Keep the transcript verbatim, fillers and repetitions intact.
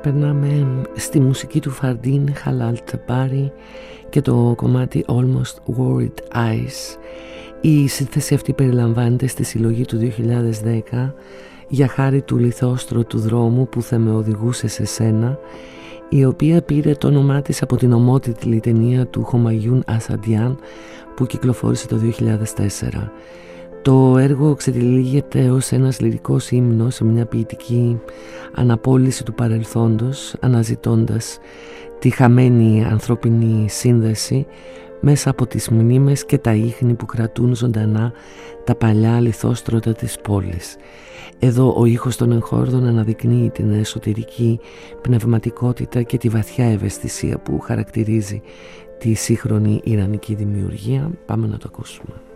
περνάμε στη μουσική του Φαρντίν Χαλάλτμπάρι και το κομμάτι Almost Worried Eyes. Η σύνθεση αυτή περιλαμβάνεται στη συλλογή του δύο χιλιάδες δέκα «Για χάρη του λιθόστρωτου δρόμου που θα με οδηγούσε σε σένα», η οποία πήρε το όνομά της από την ομότιτλη ταινία του Χομαγιούν Ασαντιάν που κυκλοφόρησε το δύο χιλιάδες τέσσερα. Το έργο ξετυλίγεται ως ένας λυρικός ύμνος σε μια ποιητική αναπόλυση του παρελθόντος, αναζητώντας τη χαμένη ανθρώπινη σύνδεση μέσα από τις μνήμες και τα ίχνη που κρατούν ζωντανά τα παλιά λιθόστρωτα της πόλης. Εδώ ο ήχος των εγχόρδων αναδεικνύει την εσωτερική πνευματικότητα και τη βαθιά ευαισθησία που χαρακτηρίζει τη σύγχρονη ιρανική δημιουργία. Πάμε να το ακούσουμε.